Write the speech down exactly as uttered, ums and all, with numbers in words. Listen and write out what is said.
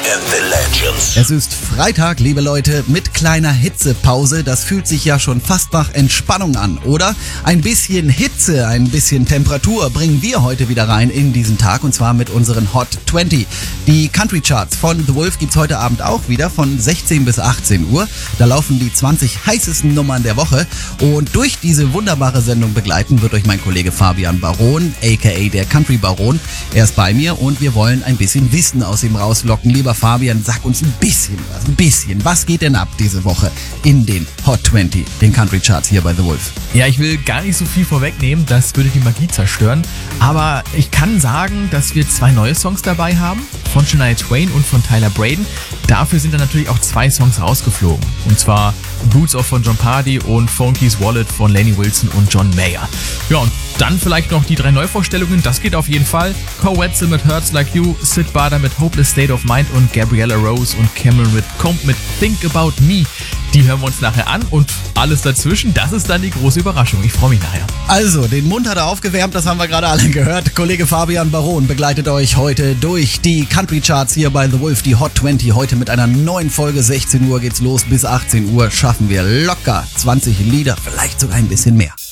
and the Legends. Es ist Freitag, liebe Leute, mit kleiner Hitzepause. Das fühlt sich ja schon fast nach Entspannung an, oder? Ein bisschen Hitze, ein bisschen Temperatur bringen wir heute wieder rein in diesen Tag, und zwar mit unseren Hot zwanzig. Die Country Charts von The Wolf gibt's heute Abend auch wieder von sechzehn bis achtzehn Uhr. Da laufen die zwanzig heißesten Nummern der Woche, und durch diese wunderbare Sendung begleiten wird euch mein Kollege Fabian Baron, aka der Country Baron. Er ist bei mir und wir wollen ein bisschen Wissen aus ihm rauslocken. Lieber Fabian, sag uns ein bisschen was, ein bisschen. Was geht denn ab diese Woche in den Hot zwanzig, den Country Charts hier bei The Wolf? Ja, ich will gar nicht so viel vorwegnehmen, das würde die Magie zerstören. Aber ich kann sagen, dass wir zwei neue Songs dabei haben, von Shania Twain und von Tyler Braden. Dafür sind dann natürlich auch zwei Songs rausgeflogen. Und zwar Boots Off von John Pardy und Phone Keys Wallet von Lainey Wilson und John Mayer. Ja, und dann vielleicht noch die drei Neuvorstellungen, das geht auf jeden Fall. Koe Wetzel mit Hurts Like You, Sid Barber mit Hopeless State of Mind und Gabriella Rose und Cameron Combs mit Think About Me. Die hören wir uns nachher an, und alles dazwischen, das ist dann die große Überraschung. Ich freue mich nachher. Also, den Mund hat er aufgewärmt, das haben wir gerade alle gehört. Kollege Fabian Baron begleitet euch heute durch die Country Charts hier bei The Wolf, die Hot zwanzig. Heute mit einer neuen Folge. sechzehn Uhr geht's los, bis achtzehn Uhr schaffen wir locker zwanzig Lieder, vielleicht sogar ein bisschen mehr.